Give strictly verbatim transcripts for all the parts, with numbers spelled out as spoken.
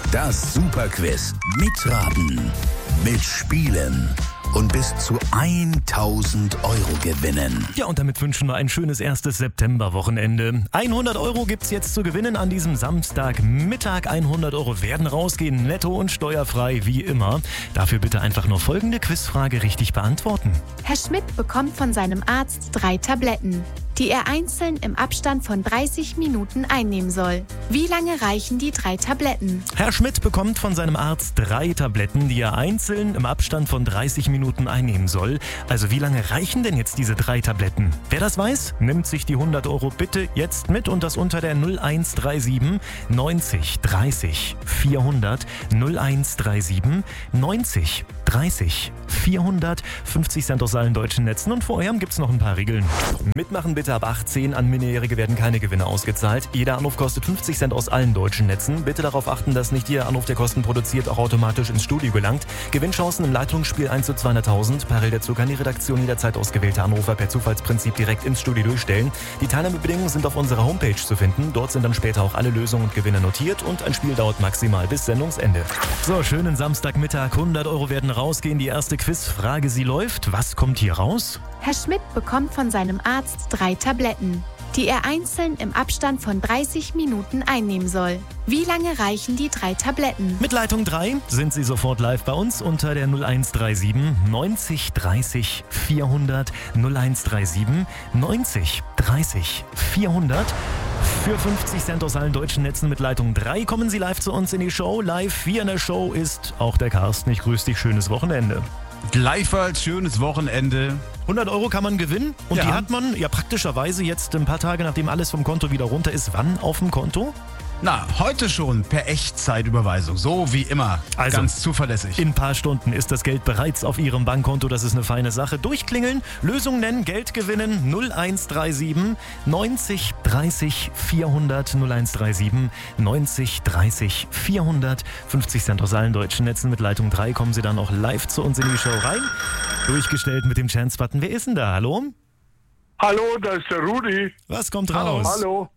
Das Superquiz. Mitraten, mitspielen und bis zu tausend Euro gewinnen. Ja, und damit wünschen wir ein schönes erstes Septemberwochenende. hundert Euro gibt's jetzt zu gewinnen an diesem Samstagmittag. hundert Euro werden rausgehen, netto und steuerfrei wie immer. Dafür bitte einfach nur folgende Quizfrage richtig beantworten. Herr Schmidt bekommt von seinem Arzt drei Tabletten, die er einzeln im Abstand von dreißig Minuten einnehmen soll. Wie lange reichen die drei Tabletten? Herr Schmidt bekommt von seinem Arzt drei Tabletten, die er einzeln im Abstand von dreißig Minuten einnehmen soll. Also wie lange reichen denn jetzt diese drei Tabletten? Wer das weiß, nimmt sich die hundert Euro bitte jetzt mit und das unter der null eins drei sieben neunzig dreißig vierhundert null eins drei sieben neunzig dreißig vierhundert, fünfzig Cent aus allen deutschen Netzen und vorher gibt's noch ein paar Regeln. Mitmachen bitte ab achtzehn, an Minderjährige werden keine Gewinne ausgezahlt. Jeder Anruf kostet fünfzig Cent aus allen deutschen Netzen. Bitte darauf achten, dass nicht jeder Anruf, der Kosten produziert, auch automatisch ins Studio gelangt. Gewinnchancen im Leitungsspiel eins zu zweihunderttausend. Parallel dazu kann die Redaktion jederzeit ausgewählte Anrufer per Zufallsprinzip direkt ins Studio durchstellen. Die Teilnahmebedingungen sind auf unserer Homepage zu finden. Dort sind dann später auch alle Lösungen und Gewinne notiert und ein Spiel dauert maximal bis Sendungsende. So, schönen Samstagmittag. hundert Euro werden rausgehen. Die erste Quizfrage, sie läuft. Was kommt hier raus? Herr Schmidt bekommt von seinem Arzt drei Tabletten, die er einzeln im Abstand von dreißig Minuten einnehmen soll. Wie lange reichen die drei Tabletten? Mit Leitung drei sind Sie sofort live bei uns unter der null eins drei sieben neunzig dreißig vierhundert null eins drei sieben neunzig dreißig vierhundert. Für fünfzig Cent aus allen deutschen Netzen mit Leitung drei kommen Sie live zu uns in die Show. Live hier in der Show ist auch der Carsten. Ich grüße dich, schönes Wochenende. Gleichfalls schönes Wochenende. hundert Euro kann man gewinnen und ja. Die hat man ja praktischerweise jetzt ein paar Tage, nachdem alles vom Konto wieder runter ist. Wann auf dem Konto? Na, heute schon per Echtzeitüberweisung, so wie immer, also, ganz zuverlässig. In ein paar Stunden ist das Geld bereits auf Ihrem Bankkonto, das ist eine feine Sache. Durchklingeln, Lösung nennen, Geld gewinnen, null eins drei sieben neunzig dreißig vierhundert null eins drei sieben neunzig dreißig vierhundert, fünfzig Cent aus allen deutschen Netzen mit Leitung drei, kommen Sie dann auch live zu uns in die Show rein. Durchgestellt mit dem Chance-Button. Wer ist denn da? Hallo? Hallo, da ist der Rudi. Was kommt raus? Hallo.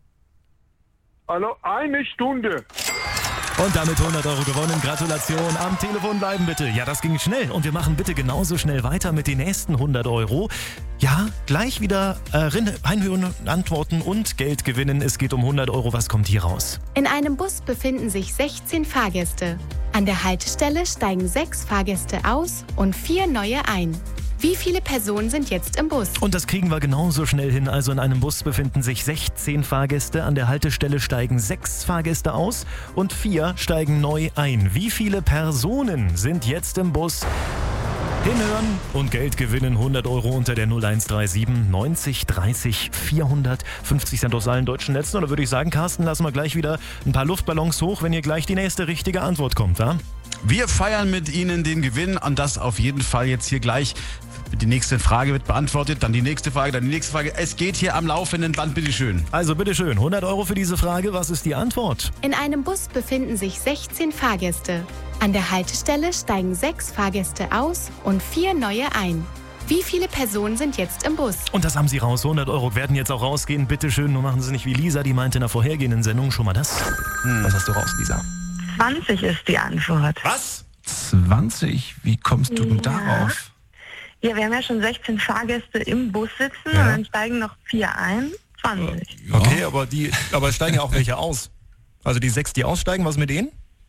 Hallo, eine Stunde. Und damit hundert Euro gewonnen. Gratulation. Am Telefon bleiben bitte. Ja, das ging schnell. Und wir machen bitte genauso schnell weiter mit den nächsten hundert Euro. Ja, gleich wieder äh, reinhören, antworten und Geld gewinnen. Es geht um hundert Euro. Was kommt hier raus? In einem Bus befinden sich sechzehn Fahrgäste. An der Haltestelle steigen sechs Fahrgäste aus und vier neue ein. Wie viele Personen sind jetzt im Bus? Und das kriegen wir genauso schnell hin. Also in einem Bus befinden sich sechzehn Fahrgäste. An der Haltestelle steigen sechs Fahrgäste aus und vier steigen neu ein. Wie viele Personen sind jetzt im Bus? Hinhören und Geld gewinnen. hundert Euro unter der null eins drei sieben neunzig dreißig vierhundert, fünfzig Cent aus allen deutschen Netzen. Und da würde ich sagen, Carsten, lassen wir gleich wieder ein paar Luftballons hoch, wenn hier gleich die nächste richtige Antwort kommt, wa? Wir feiern mit Ihnen den Gewinn und das auf jeden Fall jetzt hier gleich. Die nächste Frage wird beantwortet, dann die nächste Frage, dann die nächste Frage. Es geht hier am laufenden Band, bitteschön. Also bitteschön, hundert Euro für diese Frage. Was ist die Antwort? In einem Bus befinden sich sechzehn Fahrgäste. An der Haltestelle steigen sechs Fahrgäste aus und vier neue ein. Wie viele Personen sind jetzt im Bus? Und das haben Sie raus. hundert Euro werden jetzt auch rausgehen. Bitteschön, nur machen Sie nicht wie Lisa, die meinte in der vorhergehenden Sendung schon mal das. Hm. Was hast du raus, Lisa? zwanzig ist die Antwort. Was? zwanzig? Wie kommst du denn Ja. darauf? Ja, wir haben ja schon sechzehn Fahrgäste im Bus sitzen Ja. und dann steigen noch vier ein. zwanzig. Ja. Okay, aber die, aber es steigen ja auch welche aus. Also die sechs, die aussteigen, was mit denen?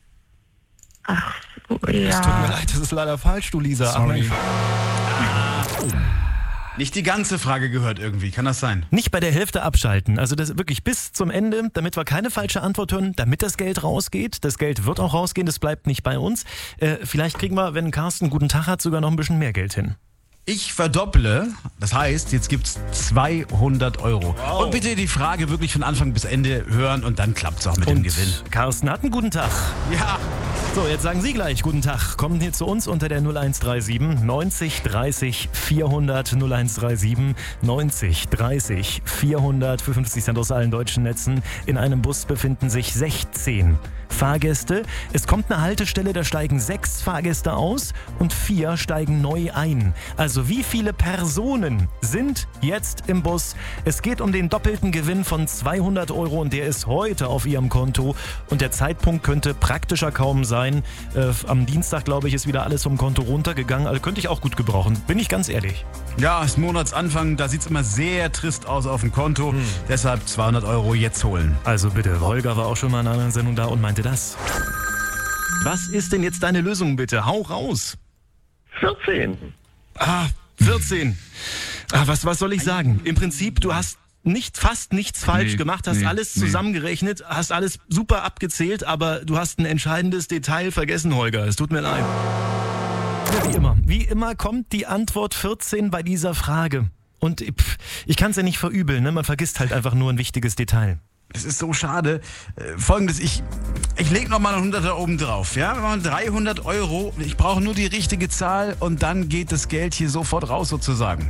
Ach so, Es tut mir ja. leid, das ist leider falsch, du Lisa. Sorry. Nicht die ganze Frage gehört irgendwie, kann das sein? Nicht bei der Hälfte abschalten. Also das wirklich bis zum Ende, damit wir keine falsche Antwort hören, damit das Geld rausgeht. Das Geld wird auch rausgehen, das bleibt nicht bei uns. Äh, vielleicht kriegen wir, wenn Carsten einen guten Tag hat, sogar noch ein bisschen mehr Geld hin. Ich verdopple, das heißt, jetzt gibt's zweihundert Euro. Wow. Und bitte die Frage wirklich von Anfang bis Ende hören und dann klappt's auch mit dem Gewinn. Carsten hat einen guten Tag. Ja. So, jetzt sagen Sie gleich guten Tag. Kommen hier zu uns unter der null eins drei sieben neunzig dreißig vierhundert null eins drei sieben neunzig dreißig vierhundert für fünfzig Cent aus allen deutschen Netzen. In einem Bus befinden sich sechzehn Fahrgäste. Es kommt eine Haltestelle, da steigen sechs Fahrgäste aus und vier steigen neu ein. Also wie viele Personen sind sind jetzt im Bus. Es geht um den doppelten Gewinn von zweihundert Euro und der ist heute auf Ihrem Konto. Und der Zeitpunkt könnte praktischer kaum sein. Äh, am Dienstag, glaube ich, ist wieder alles vom Konto runtergegangen. Also könnte ich auch gut gebrauchen, bin ich ganz ehrlich. Ja, ist Monatsanfang, da sieht es immer sehr trist aus auf dem Konto. Hm. Deshalb zweihundert Euro jetzt holen. Also bitte, Holger war auch schon mal in einer anderen Sendung da und meinte das. Was ist denn jetzt deine Lösung, bitte? Hau raus. vierzehn. Ah, vierzehn. Ah, was, was soll ich sagen? Im Prinzip, du hast nicht fast nichts falsch nee, gemacht, hast nee, alles nee. zusammengerechnet, hast alles super abgezählt, aber du hast ein entscheidendes Detail vergessen, Holger. Es tut mir leid. Ja, wie immer. Wie immer kommt die Antwort vierzehn bei dieser Frage. Und pff, ich kann es ja nicht verübeln, ne? Man vergisst halt einfach nur ein wichtiges Detail. Das ist so schade. Äh, Folgendes, ich, ich lege nochmal einen Hunderter oben drauf. Ja? Wir machen dreihundert Euro. Ich brauche nur die richtige Zahl und dann geht das Geld hier sofort raus sozusagen.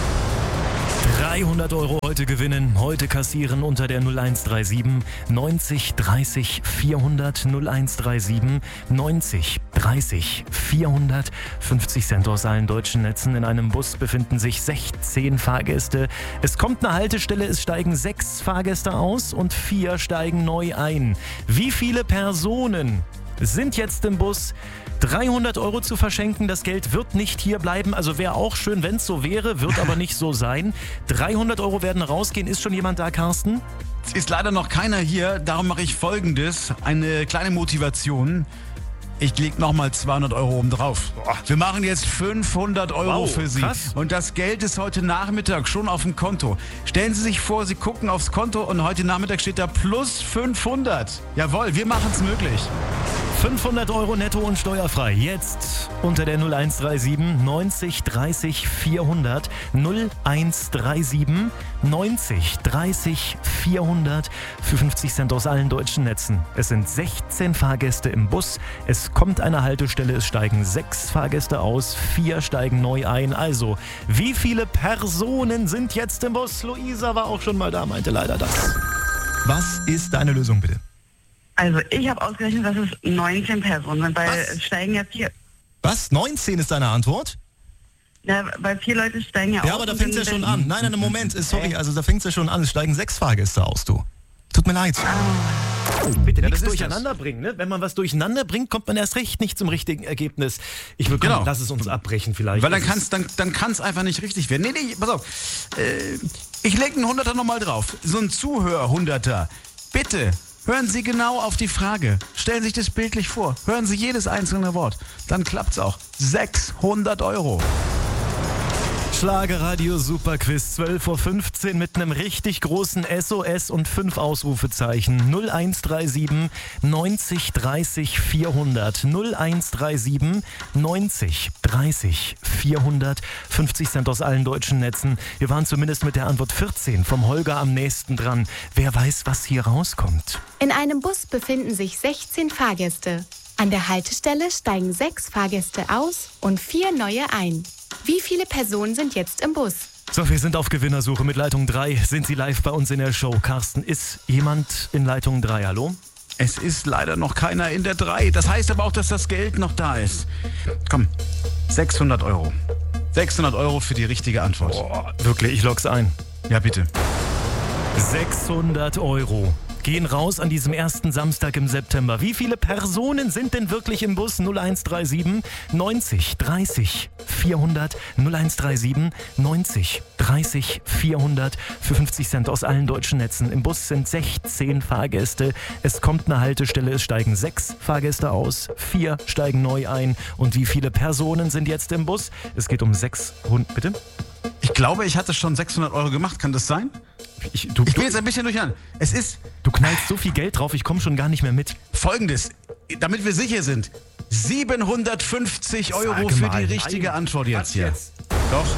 dreihundert Euro heute gewinnen, heute kassieren unter der null eins drei sieben neunzig dreißig vierhundert null eins drei sieben neunzig dreißig vierhundert. fünfzig Cent aus allen deutschen Netzen. In einem Bus befinden sich sechzehn Fahrgäste. Es kommt eine Haltestelle, es steigen sechs Fahrgäste aus und vier steigen neu ein. Wie viele Personen sind jetzt im Bus? dreihundert Euro zu verschenken, das Geld wird nicht hier bleiben, also wäre auch schön, wenn es so wäre, wird aber nicht so sein. dreihundert Euro werden rausgehen. Ist schon jemand da, Carsten? Es ist leider noch keiner hier, darum mache ich Folgendes, eine kleine Motivation. Ich lege nochmal zweihundert Euro oben drauf. Wir machen jetzt fünfhundert Euro Wow, für Sie. krass. Und das Geld ist heute Nachmittag schon auf dem Konto. Stellen Sie sich vor, Sie gucken aufs Konto und heute Nachmittag steht da plus fünfhundert. Jawohl, wir machen es möglich. fünfhundert Euro netto und steuerfrei. Jetzt unter der null eins drei sieben neunzig dreißig vierhundert. null eins drei sieben neunzig dreißig vierhundert für fünfzig Cent aus allen deutschen Netzen. Es sind sechzehn Fahrgäste im Bus. Es kommt eine Haltestelle, es steigen sechs Fahrgäste aus, vier steigen neu ein. Also, wie viele Personen sind jetzt im Bus? Luisa war auch schon mal da, meinte leider das. Was ist deine Lösung, bitte? Also ich habe ausgerechnet, dass es neunzehn Personen sind, weil Was? es steigen ja vier, Was? neunzehn ist deine Antwort? ja, weil vier Leute steigen ja, Ja, aus. aber da und fängt es ja sind schon dann- an. Nein, nein, Moment, sorry, also da fängt es ja schon an. Es steigen sechs Fahrgäste aus, du. Tut mir leid. Bitte Ja, nichts das ist durcheinander bringen, ne? Wenn man was durcheinander bringt, kommt man erst recht nicht zum richtigen Ergebnis. Ich will, komm, Genau. lass es uns abbrechen vielleicht. Weil dann Das kann ist- es dann, dann kann's einfach nicht richtig werden. Nee, nee, pass auf. Äh, ich lege einen Hunderter nochmal drauf. So ein Zuhör-Hunderter. Bitte, hören Sie genau auf die Frage. Stellen Sie sich das bildlich vor. Hören Sie jedes einzelne Wort. Dann klappt's auch. sechshundert Euro. Schlagerradio Superquiz zwölf Uhr fünfzehn mit einem richtig großen S O S und fünf Ausrufezeichen. null eins drei sieben neunzig dreißig vierhundert. null eins drei sieben neunzig dreißig vierhundert. fünfzig Cent aus allen deutschen Netzen. Wir waren zumindest mit der Antwort vierzehn vom Holger am nächsten dran. Wer weiß, was hier rauskommt. In einem Bus befinden sich sechzehn Fahrgäste. An der Haltestelle steigen sechs Fahrgäste aus und vier neue ein. Wie viele Personen sind jetzt im Bus? So, wir sind auf Gewinnersuche mit Leitung drei. Sind Sie live bei uns in der Show? Carsten, ist jemand in Leitung drei? Hallo? Es ist leider noch keiner in der drei. Das heißt aber auch, dass das Geld noch da ist. Komm, sechshundert Euro. sechshundert Euro für die richtige Antwort. Boah, wirklich, ich log's ein. Ja, bitte. sechshundert Euro gehen raus an diesem ersten Samstag im September. Wie viele Personen sind denn wirklich im Bus? null eins drei sieben neunzig dreißig vierhundert. null eins drei sieben neunzig dreißig vierhundert für fünfzig Cent aus allen deutschen Netzen. Im Bus sind sechzehn Fahrgäste. Es kommt eine Haltestelle, es steigen sechs Fahrgäste aus, vier steigen neu ein. Und wie viele Personen sind jetzt im Bus? Es geht um sechshundert... Bitte? Ich glaube, ich hatte schon sechshundert Euro gemacht. Kann das sein? Ich, du, Ich bin du, jetzt ein bisschen durcheinander. Es ist du knallst so viel Geld drauf, ich komme schon gar nicht mehr mit. Folgendes, damit wir sicher sind. siebenhundertfünfzig Euro Sage für mal, die richtige nein. Antwort jetzt hier. jetzt. Doch.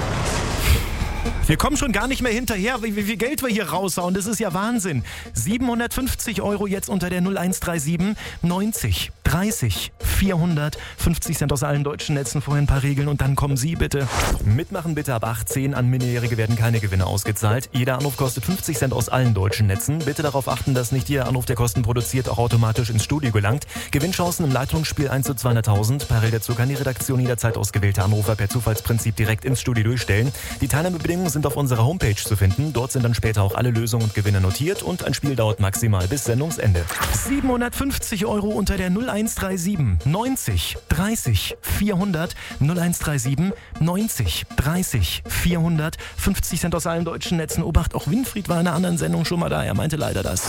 Wir kommen schon gar nicht mehr hinterher, wie wie viel Geld wir hier raushauen. Das ist ja Wahnsinn. siebenhundertfünfzig Euro jetzt unter der null eins drei sieben neunzig dreißig, vierhundert, fünfzig Cent aus allen deutschen Netzen, vorher ein paar Regeln und dann kommen Sie bitte. Mitmachen bitte ab achtzehn, an Minderjährige werden keine Gewinne ausgezahlt. Jeder Anruf kostet fünfzig Cent aus allen deutschen Netzen. Bitte darauf achten, dass nicht jeder Anruf, der Kosten produziert, auch automatisch ins Studio gelangt. Gewinnchancen im Leitungsspiel eins zu zweihunderttausend. Parallel dazu kann die Redaktion jederzeit ausgewählte Anrufer per Zufallsprinzip direkt ins Studio durchstellen. Die Teilnahmebedingungen sind auf unserer Homepage zu finden. Dort sind dann später auch alle Lösungen und Gewinne notiert und ein Spiel dauert maximal bis Sendungsende. siebenhundertfünfzig Euro unter der null eins drei sieben neunzig dreißig vierhundert null eins drei sieben neunzig dreißig vierhundert fünfzig Cent aus allen deutschen Netzen. Obacht, auch Winfried war in einer anderen Sendung schon mal da. Er meinte leider das.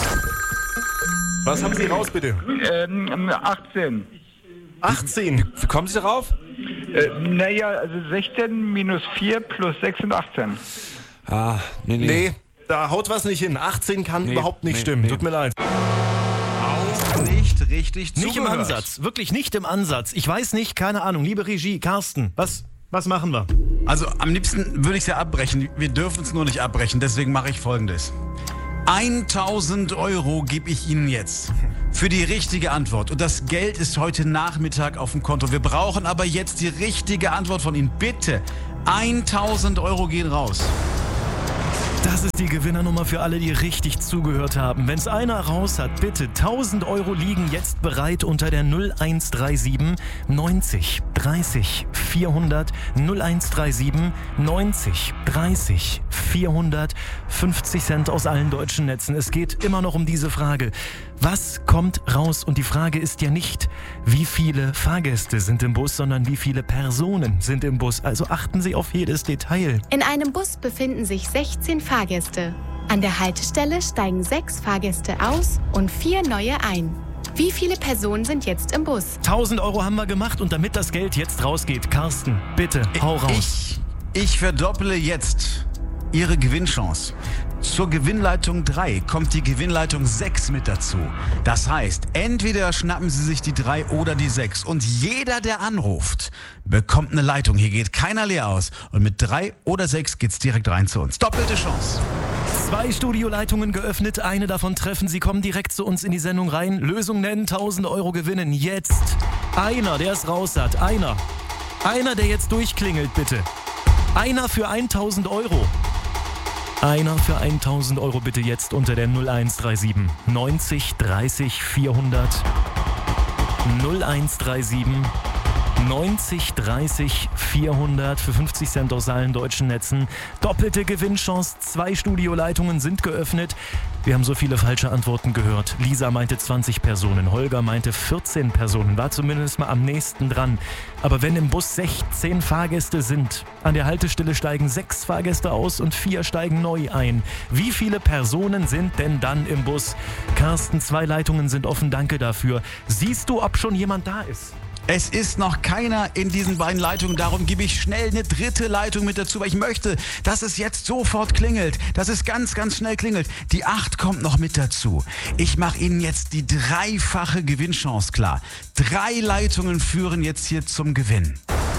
Was haben Sie raus, bitte? Ähm, achtzehn. achtzehn. Wie kommen Sie darauf? Äh, naja, also sechzehn minus vier plus sechs sind achtzehn. Ah, nee, nee. Nee, da haut was nicht hin. achtzehn kann Nee, überhaupt nicht nee, stimmen. nee. Tut mir leid. Auch nicht richtig Nicht im zugehört. Ansatz, wirklich nicht im Ansatz. Ich weiß nicht, keine Ahnung. Liebe Regie, Carsten, was, was machen wir? Also am liebsten würde ich es ja abbrechen. Wir dürfen es nur nicht abbrechen, deswegen mache ich Folgendes. tausend Euro gebe ich Ihnen jetzt für die richtige Antwort. Und das Geld ist heute Nachmittag auf dem Konto. Wir brauchen aber jetzt die richtige Antwort von Ihnen. Bitte, tausend Euro gehen raus. Das ist die Gewinnernummer für alle, die richtig zugehört haben. Wenn es einer raus hat, bitte, tausend Euro liegen jetzt bereit unter der null eins drei sieben neunzig dreißig vierhundert null eins drei sieben neunzig dreißig vierhundert fünfzig Cent aus allen deutschen Netzen. Es geht immer noch um diese Frage. Was kommt raus? Und die Frage ist ja nicht, wie viele Fahrgäste sind im Bus, sondern wie viele Personen sind im Bus. Also achten Sie auf jedes Detail. In einem Bus befinden sich sechzehn Fahrgäste. An der Haltestelle steigen sechs Fahrgäste aus und vier neue ein. Wie viele Personen sind jetzt im Bus? tausend Euro haben wir gemacht und damit das Geld jetzt rausgeht, Carsten, bitte, hau raus. Ich, ich verdopple jetzt Ihre Gewinnchance. Zur Gewinnleitung drei kommt die Gewinnleitung sechs mit dazu. Das heißt, entweder schnappen Sie sich die drei oder die sechs. Und jeder, der anruft, bekommt eine Leitung. Hier geht keiner leer aus. Und mit drei oder sechs geht's direkt rein zu uns. Doppelte Chance. Zwei Studioleitungen geöffnet, eine davon treffen. Sie kommen direkt zu uns in die Sendung rein. Lösung nennen, tausend Euro gewinnen. Jetzt. Einer, der es raus hat. Einer. Einer, der jetzt durchklingelt, bitte. Einer für tausend Euro. Einer für tausend Euro bitte jetzt unter der null eins drei sieben neunzig dreißig vierhundert null eins drei sieben neunzig dreißig vierhundert für fünfzig Cent aus allen deutschen Netzen. Doppelte Gewinnchance, zwei Studioleitungen sind geöffnet. Wir haben so viele falsche Antworten gehört. Lisa meinte zwanzig Personen, Holger meinte vierzehn Personen, war zumindest mal am nächsten dran. Aber wenn im Bus sechzehn Fahrgäste sind, an der Haltestelle steigen sechs Fahrgäste aus und vier steigen neu ein. Wie viele Personen sind denn dann im Bus? Carsten, zwei Leitungen sind offen, danke dafür. Siehst du, ob schon jemand da ist? Es ist noch keiner in diesen beiden Leitungen. Darum gebe ich schnell eine dritte Leitung mit dazu, weil ich möchte, dass es jetzt sofort klingelt. Dass es ganz, ganz schnell klingelt. Die acht kommt noch mit dazu. Ich mache Ihnen jetzt die dreifache Gewinnchance klar. Drei Leitungen führen jetzt hier zum Gewinn.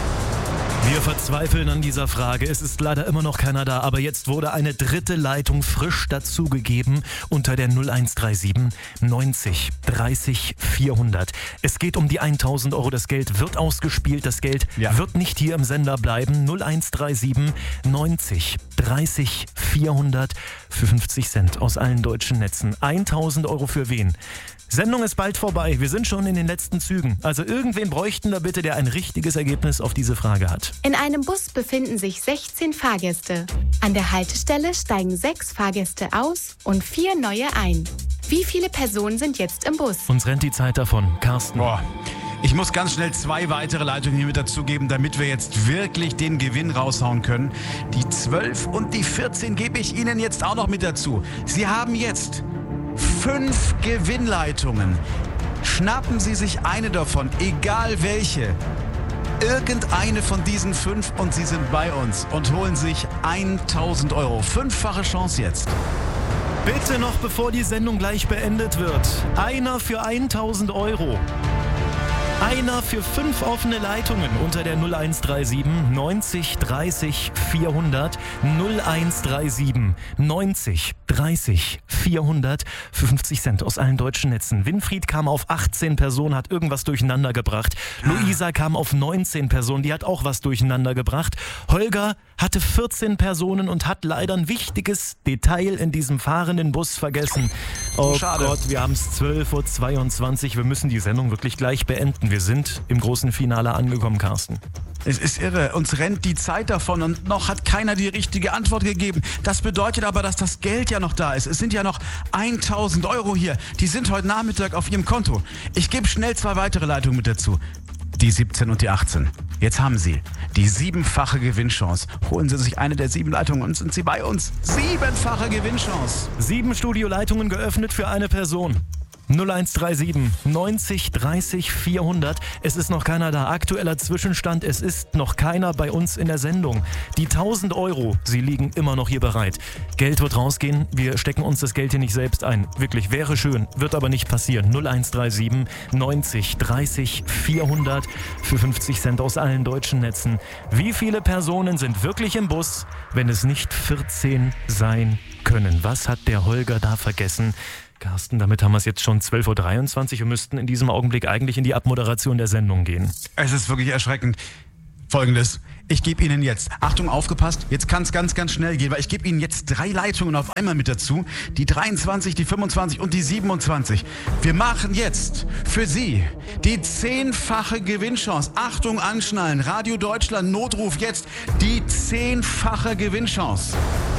Wir verzweifeln an dieser Frage. Es ist leider immer noch keiner da, aber jetzt wurde eine dritte Leitung frisch dazugegeben unter der null eins drei sieben neunzig dreißig vierhundert. Es geht um die tausend Euro. Das Geld wird ausgespielt. Das Geld Ja. wird nicht hier im Sender bleiben. null eins drei sieben neunzig dreißig vierhundert für fünfzig Cent aus allen deutschen Netzen. tausend Euro für wen? Sendung ist bald vorbei. Wir sind schon in den letzten Zügen. Also irgendwen bräuchten wir bitte, der ein richtiges Ergebnis auf diese Frage hat. In einem Bus befinden sich sechzehn Fahrgäste. An der Haltestelle steigen sechs Fahrgäste aus und vier neue ein. Wie viele Personen sind jetzt im Bus? Uns rennt die Zeit davon. Carsten. Boah. Ich muss ganz schnell zwei weitere Leitungen hier mit dazugeben, damit wir jetzt wirklich den Gewinn raushauen können. Die zwölf und die vierzehn gebe ich Ihnen jetzt auch noch mit dazu. Sie haben jetzt fünf Gewinnleitungen. Schnappen Sie sich eine davon, egal welche. Irgendeine von diesen fünf und Sie sind bei uns und holen sich tausend Euro. Fünffache Chance jetzt. Bitte noch, bevor die Sendung gleich beendet wird. Einer für tausend Euro. Einer für fünf offene Leitungen unter der null eins drei sieben neunzig dreißig vierhundert. null eins drei sieben neunzig dreißig vierhundert für fünfzig Cent aus allen deutschen Netzen. Winfried kam auf achtzehn Personen, hat irgendwas durcheinander gebracht. Luisa kam auf neunzehn Personen, die hat auch was durcheinander gebracht. Holger hatte vierzehn Personen und hat leider ein wichtiges Detail in diesem fahrenden Bus vergessen. Oh Schade. Gott, wir haben es zwölf Uhr zweiundzwanzig. Wir müssen die Sendung wirklich gleich beenden. Wir sind im großen Finale angekommen, Carsten. Es ist irre, uns rennt die Zeit davon und noch hat keiner die richtige Antwort gegeben. Das bedeutet aber, dass das Geld ja noch da ist. Es sind ja noch tausend Euro hier. Die sind heute Nachmittag auf Ihrem Konto. Ich gebe schnell zwei weitere Leitungen mit dazu. Die siebzehn und die achtzehn. Jetzt haben Sie die siebenfache Gewinnchance. Holen Sie sich eine der sieben Leitungen und sind Sie bei uns. Siebenfache Gewinnchance. Sieben Studioleitungen geöffnet für eine Person. null eins drei sieben neunzig dreißig vierhundert. Es ist noch keiner da. Aktueller Zwischenstand, es ist noch keiner bei uns in der Sendung. Die tausend Euro, sie liegen immer noch hier bereit. Geld wird rausgehen, wir stecken uns das Geld hier nicht selbst ein. Wirklich, wäre schön, wird aber nicht passieren. null eins drei sieben neunzig dreißig vierhundert für fünfzig Cent aus allen deutschen Netzen. Wie viele Personen sind wirklich im Bus, wenn es nicht vierzehn sein können? Was hat der Holger da vergessen? Carsten, damit haben wir es jetzt schon zwölf Uhr dreiundzwanzig und müssten in diesem Augenblick eigentlich in die Abmoderation der Sendung gehen. Es ist wirklich erschreckend. Folgendes, ich gebe Ihnen jetzt, Achtung, aufgepasst, jetzt kann es ganz, ganz schnell gehen, weil ich gebe Ihnen jetzt drei Leitungen auf einmal mit dazu. Die dreiundzwanzig, die fünfundzwanzig und die siebenundzwanzig. Wir machen jetzt für Sie die zehnfache Gewinnchance. Achtung, anschnallen, Radio Deutschland, Notruf jetzt, die zehnfache Gewinnchance.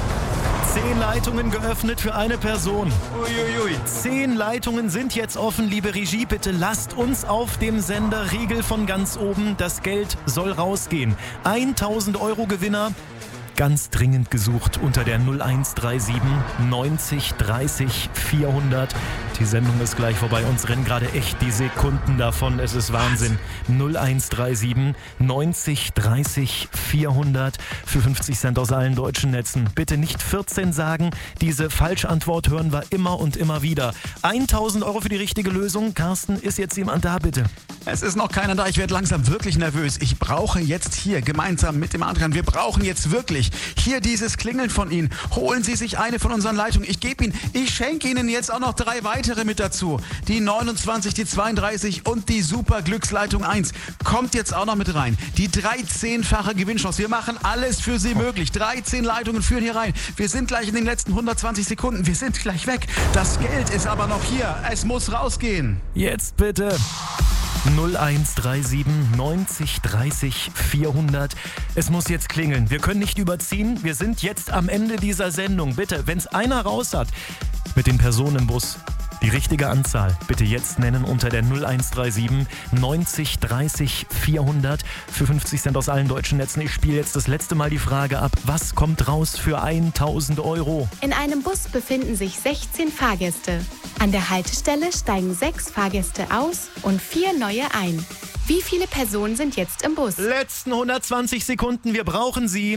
Zehn Leitungen geöffnet für eine Person. Uiuiui. Zehn Leitungen sind jetzt offen, liebe Regie. Bitte lasst uns auf dem Sender Riegel von ganz oben. Das Geld soll rausgehen. tausend Euro Gewinner. Ganz dringend gesucht unter der null eins drei sieben neunzig dreißig vierhundert. Die Sendung ist gleich vorbei. Uns rennen gerade echt die Sekunden davon. Es ist Wahnsinn. null eins drei sieben neunzig dreißig vierhundert für fünfzig Cent aus allen deutschen Netzen. Bitte nicht vierzehn sagen. Diese Falschantwort hören wir immer und immer wieder. tausend Euro für die richtige Lösung. Carsten, ist jetzt jemand da, bitte? Es ist noch keiner da. Ich werde langsam wirklich nervös. Ich brauche jetzt hier gemeinsam mit dem anderen, wir brauchen jetzt wirklich hier dieses Klingeln von Ihnen. Holen Sie sich eine von unseren Leitungen. Ich gebe Ihnen, ich schenke Ihnen jetzt auch noch drei weitere mit dazu. Die neunundzwanzig, die zweiunddreißig und die Super Glücksleitung eins. Kommt jetzt auch noch mit rein. Die dreizehnfache Gewinnchance. Wir machen alles für Sie möglich. dreizehn Leitungen führen hier rein. Wir sind gleich in den letzten hundertzwanzig Sekunden. Wir sind gleich weg. Das Geld ist aber noch hier. Es muss rausgehen. Jetzt bitte. null eins drei sieben neunzig dreißig vierhundert. Es muss jetzt klingeln. Wir können nicht überziehen. Wir sind jetzt am Ende dieser Sendung. Bitte, wenn es einer raus hat mit den Personen im Bus, die richtige Anzahl bitte jetzt nennen unter der null eins drei sieben neunzig dreißig vierhundert für fünfzig Cent aus allen deutschen Netzen. Ich spiele jetzt das letzte Mal die Frage ab. Was kommt raus für tausend Euro? In einem Bus befinden sich sechzehn Fahrgäste. An der Haltestelle steigen sechs Fahrgäste aus und vier neue ein. Wie viele Personen sind jetzt im Bus? Letzten hundertzwanzig Sekunden, wir brauchen sie.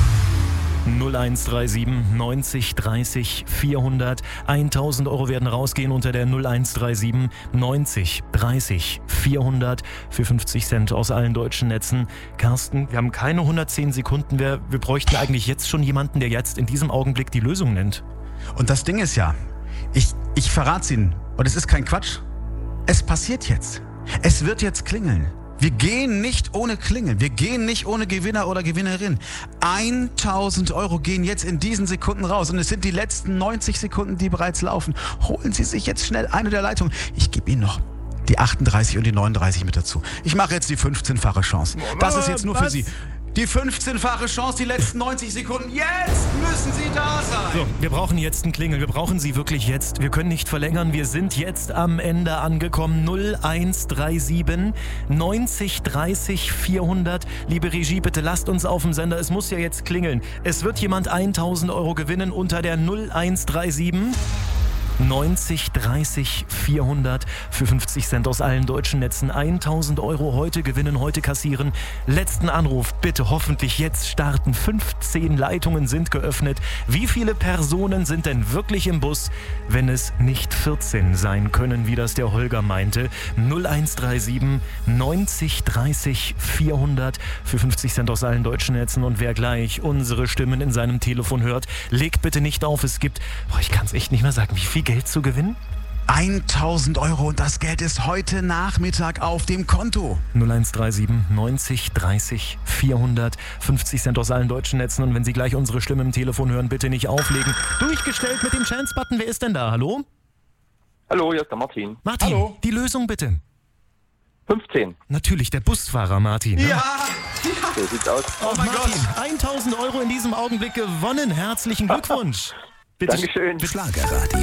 null eins drei sieben neunzig dreißig vierhundert. tausend Euro werden rausgehen unter der null eins drei sieben neunzig dreißig vierhundert für fünfzig Cent aus allen deutschen Netzen. Carsten, wir haben keine hundertzehn Sekunden mehr. Wir bräuchten eigentlich jetzt schon jemanden, der jetzt in diesem Augenblick die Lösung nennt. Und das Ding ist ja, ich, ich verrate es Ihnen, und es ist kein Quatsch. Es passiert jetzt. Es wird jetzt klingeln. Wir gehen nicht ohne Klingeln. Wir gehen nicht ohne Gewinner oder Gewinnerin. tausend Euro gehen jetzt in diesen Sekunden raus. Und es sind die letzten neunzig Sekunden, die bereits laufen. Holen Sie sich jetzt schnell eine der Leitungen. Ich gebe Ihnen noch die achtunddreißig und die neununddreißig mit dazu. Ich mache jetzt die fünfzehnfache Chance. Das ist jetzt nur für Sie. Die fünfzehnfache Chance, die letzten neunzig Sekunden. Jetzt müssen Sie da sein. So, wir brauchen jetzt einen Klingel. Wir brauchen Sie wirklich jetzt. Wir können nicht verlängern. Wir sind jetzt am Ende angekommen. null eins drei sieben neunzig dreißig vierhundert. Liebe Regie, bitte lasst uns auf dem Sender. Es muss ja jetzt klingeln. Es wird jemand tausend Euro gewinnen unter der null eins drei sieben neunzig dreißig vierhundert für fünfzig Cent aus allen deutschen Netzen. tausend Euro heute gewinnen, heute kassieren. Letzten Anruf, bitte hoffentlich jetzt starten. fünfzehn Leitungen sind geöffnet. Wie viele Personen sind denn wirklich im Bus, wenn es nicht vierzehn sein können, wie das der Holger meinte? null eins drei sieben neunzig dreißig vierhundert für fünfzig Cent aus allen deutschen Netzen. Und wer gleich unsere Stimmen in seinem Telefon hört, legt bitte nicht auf. Es gibt, boah, ich kann es echt nicht mehr sagen, wie viel Geld zu gewinnen? tausend Euro und das Geld ist heute Nachmittag auf dem Konto. null eins drei sieben neunzig dreißig vierhundert, fünfzig Cent aus allen deutschen Netzen. Und wenn Sie gleich unsere Stimme im Telefon hören, bitte nicht auflegen. Durchgestellt mit dem Chance-Button. Wer ist denn da? Hallo? Hallo, hier ist der Martin. Martin, Hallo. Die Lösung bitte. fünfzehn. Natürlich, der Busfahrer Martin. Ne? Ja! So sieht's aus. Oh mein Gott, tausend Euro in diesem Augenblick gewonnen. Herzlichen Glückwunsch. Bitte. Dankeschön. Schlagerradio.